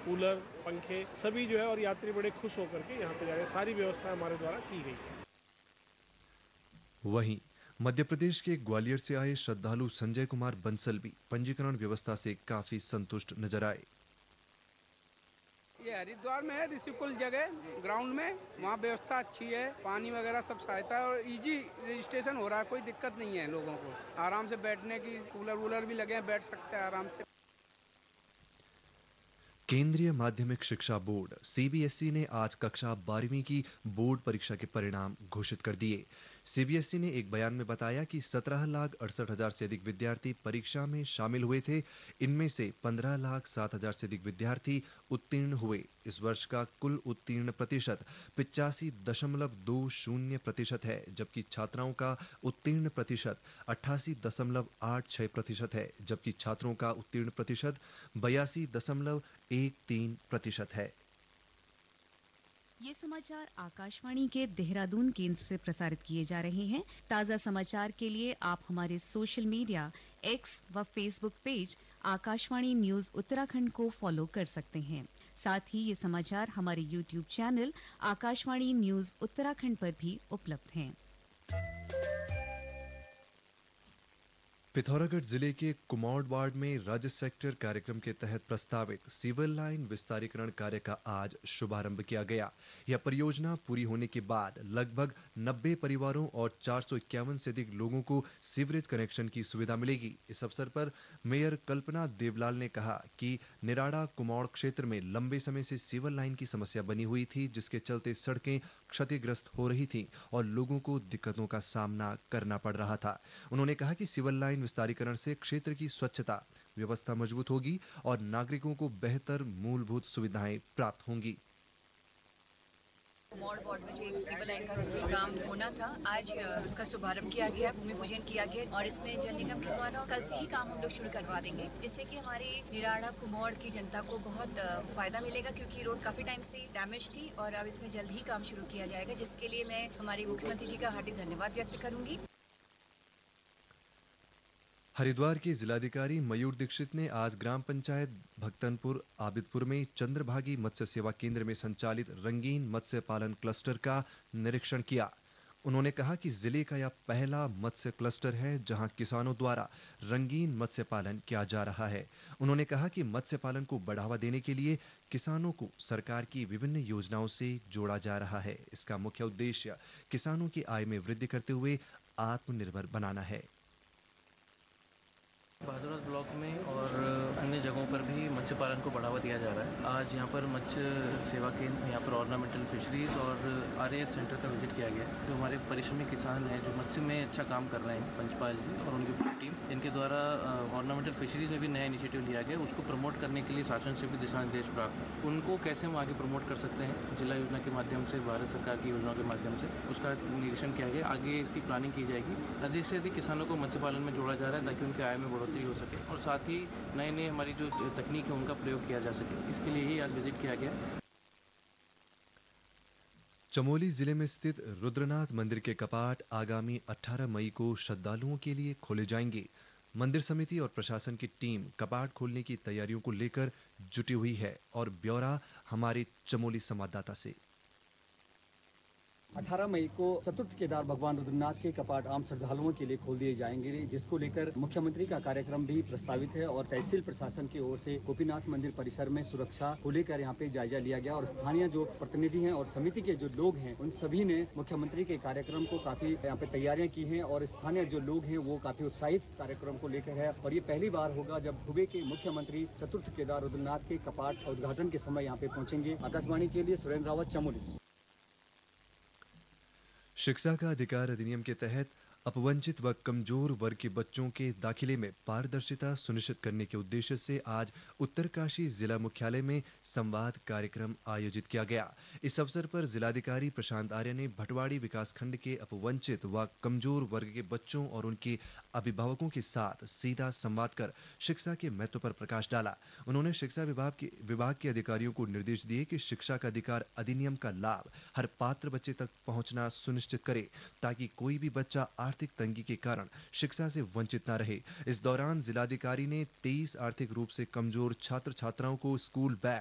Cooler, पंखे सभी जो है और यात्री बड़े खुश होकर के यहाँ पे जा रहे हैं। सारी व्यवस्था हमारे द्वारा की गई है। वहीं मध्य प्रदेश के ग्वालियर से आए श्रद्धालु संजय कुमार बंसल भी पंजीकरण व्यवस्था से काफी संतुष्ट नजर आए। ये हरिद्वार में है, ऋषिकुल जगह ग्राउंड में, वहाँ व्यवस्था अच्छी है, पानी वगैरह सब सहायता है और इजी रजिस्ट्रेशन हो रहा है, कोई दिक्कत नहीं है लोगों को। आराम से बैठने की कूलर वूलर भी लगे हैं, बैठ सकते हैं आराम से। केंद्रीय माध्यमिक शिक्षा बोर्ड सीबीएसई ने आज कक्षा 12वीं की बोर्ड परीक्षा के परिणाम घोषित कर दिए। सीबीएसई ने एक बयान में बताया कि 17,68,000 से अधिक विद्यार्थी परीक्षा में शामिल हुए थे। इनमें से 15,07,000 से अधिक विद्यार्थी उत्तीर्ण हुए। इस वर्ष का कुल उत्तीर्ण प्रतिशत 85.20% है, जबकि छात्राओं का उत्तीर्ण प्रतिशत 88.86% है, जबकि छात्रों का उत्तीर्ण प्रतिशत 82.13% है। ये समाचार आकाशवाणी के देहरादून केंद्र से प्रसारित किए जा रहे हैं। ताजा समाचार के लिए आप हमारे सोशल मीडिया एक्स व Facebook page Akashvani news Uttarakhand को फॉलो कर सकते हैं। साथ ही ये समाचार हमारे YouTube channel Akashvani news Uttarakhand पर भी उपलब्ध हैं। पिथौरागढ़ जिले के कुमाऊं वार्ड में राज्य सेक्टर कार्यक्रम के तहत प्रस्तावित सिविल लाइन विस्तारीकरण कार्य का आज शुभारंभ किया गया। यह परियोजना पूरी होने के बाद लगभग 90 परिवारों और 451 से अधिक लोगों को सीवरेज कनेक्शन की सुविधा मिलेगी। इस अवसर पर मेयर कल्पना देवलाल ने कहा कि निराड़ा कुमाऊं क्षेत्र में लंबे समय से सिविल लाइन की समस्या बनी हुई थी, जिसके चलते सड़कें क्षतिग्रस्त हो रही थीं और लोगों को दिक्कतों का सामना करना पड़ रहा था। उन्होंने कहा कि सिविल लाइन विस्तारीकरण से क्षेत्र की स्वच्छता व्यवस्था मजबूत होगी और नागरिकों को बेहतर मूलभूत सुविधाएं प्राप्त होंगी। कुमाऊं वार्ड में जो एक सिविल लाइन का काम होना था, आज उसका शुभारंभ किया गया, भूमि पूजन किया गया और इसमें जल निगम के द्वारा कल से ही काम हम लोग शुरू करवा देंगे, जिससे कि हमारी निराड़ा कुमाऊं की जनता को बहुत फायदा मिलेगा, क्योंकि रोड काफी टाइम से डैमेज थी और अब इसमें जल्द ही काम शुरू किया जाएगा, जिसके लिए मैं हमारे मुख्यमंत्री जी का हार्दिक धन्यवाद व्यक्त करूंगी। हरिद्वार के जिलाधिकारी मयूर दीक्षित ने आज ग्राम पंचायत भक्तनपुर आबिदपुर में चंद्रभागी मत्स्य सेवा केंद्र में संचालित रंगीन मत्स्य पालन क्लस्टर का निरीक्षण किया। उन्होंने कहा कि जिले का यह पहला मत्स्य क्लस्टर है जहां किसानों द्वारा रंगीन मत्स्य पालन किया जा रहा है। उन्होंने कहा कि मत्स्य पालन को बढ़ावा देने के लिए किसानों को सरकार की विभिन्न योजनाओं से जोड़ा जा रहा है। इसका मुख्य उद्देश्य किसानों की आय में वृद्धि करते हुए आत्मनिर्भर बनाना है। बहादुरगढ़ ब्लॉक में और अन्य जगहों पर भी मत्स्य पालन को बढ़ावा दिया जा रहा है। आज यहाँ पर मत्स्य सेवा केंद्र, यहाँ पर ऑर्नामेंटल फिशरीज और आरएएस सेंटर का विजिट किया गया। जो हमारे परिश्रमी किसान हैं, जो मत्स्य में अच्छा काम कर रहे हैं, पंचपाल जी और उनकी पूरी टीम, इनके द्वारा ऑर्नामेंटल फिशरीज में भी नया इनिशिएटिव लिया गया। उसको प्रमोट करने के लिए शासन से भी दिशा निर्देश प्राप्त, उनको कैसे हम आगे प्रमोट कर सकते हैं जिला योजना के माध्यम से, भारत सरकार की योजनाओं के माध्यम से, उसका निरीक्षण किया गया। आगे इसकी प्लानिंग की जाएगी। अधिक से अधिक किसानों को मत्स्य पालन में जोड़ा जा रहा है ताकि उनकी आय में बढ़ोतरी हो सके और साथ ही नए नए हमारी जो तकनीक है उनका प्रयोग किया जा सके। इसके लिए ही आज विजिट किया गया। चमोली जिले में स्थित रुद्रनाथ मंदिर के कपाट आगामी 18 मई को श्रद्धालुओं के लिए खोले जाएंगे। मंदिर समिति और प्रशासन की टीम कपाट खोलने की तैयारियों को लेकर जुटी हुई है और ब्यौरा हमारे चमोली संवाददाता से। 18 मई को चतुर्थ केदार भगवान रुद्रनाथ के कपाट आम श्रद्धालुओं के लिए खोल दिए जाएंगे, जिसको लेकर मुख्यमंत्री का कार्यक्रम भी प्रस्तावित है और तहसील प्रशासन की ओर से गोपीनाथ मंदिर परिसर में सुरक्षा को लेकर यहाँ पे जायजा लिया गया और स्थानीय जो प्रतिनिधि हैं और समिति के जो लोग हैं उन सभी ने मुख्यमंत्री के कार्यक्रम को काफी यहाँ पे तैयारियां की हैं और स्थानीय जो लोग हैं वो काफी उत्साहित कार्यक्रम को लेकर है। और ये पहली बार होगा जब सूबे के मुख्यमंत्री चतुर्थ केदार रुद्रनाथ के कपाट उद्घाटन के समय यहाँ पे पहुंचेंगे। आकाशवाणी के लिए सुरेंद्र रावत, चमोली। शिक्षा का अधिकार अधिनियम के तहत अपवंचित व कमजोर वर्ग के बच्चों के दाखिले में पारदर्शिता सुनिश्चित करने के उद्देश्य से आज उत्तरकाशी जिला मुख्यालय में संवाद कार्यक्रम आयोजित किया गया। इस अवसर पर जिलाधिकारी प्रशांत आर्य ने भटवाड़ी विकासखंड के अपवंचित व कमजोर वर्ग के बच्चों और उनके अभिभावकों के साथ सीधा संवाद कर शिक्षा के महत्व पर प्रकाश डाला। उन्होंने शिक्षा विभाग के अधिकारियों को निर्देश दिए कि शिक्षा का अधिकार अधिनियम का लाभ हर पात्र बच्चे तक पहुंचना सुनिश्चित करे, ताकि कोई भी बच्चा आर्थिक तंगी के कारण शिक्षा से वंचित न रहे। इस दौरान जिलाधिकारी ने 23 आर्थिक रूप से कमजोर छात्र छात्राओं को स्कूल बैग